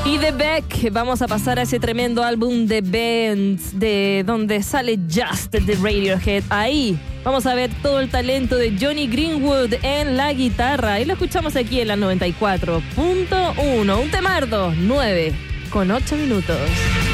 Y de Beck, vamos a pasar a ese tremendo álbum de Bands, de donde sale Just de Radiohead. Ahí vamos a ver todo el talento de Johnny Greenwood en la guitarra. Y lo escuchamos aquí en la 94.1. Un temardo, 9 con 8 minutos.